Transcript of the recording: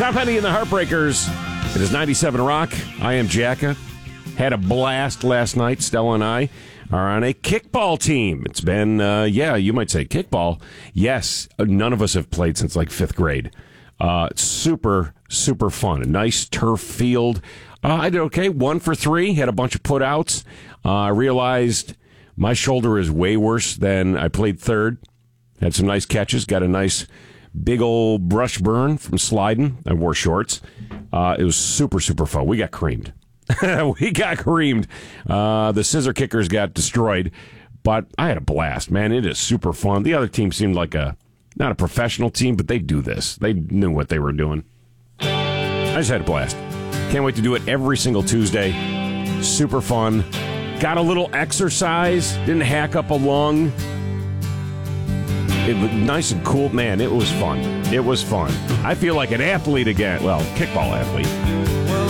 Tom Petty and the Heartbreakers. It is 97 Rock. I am Jacka. Had a blast last night. Stella and I are on a kickball team. It's been, you might say kickball. Yes, none of us have played since like 5th grade. Super, super fun. A nice turf field. I did okay. 1 for 3. Had a bunch of put-outs. I realized my shoulder is way worse than I played third. Had some nice catches. Got a nice big old brush burn from sliding. I wore shorts. It was super, super fun. We got creamed. The scissor kickers got destroyed, but I had a blast, man. It is super fun. The other team seemed like not a professional team, but they do this. They knew what they were doing. I just had a blast. Can't wait to do it every single Tuesday. Super fun. Got a little exercise. Didn't hack up a lung. It was nice and cool. Man, it was fun. It was fun. I feel like an athlete again. Well, kickball athlete.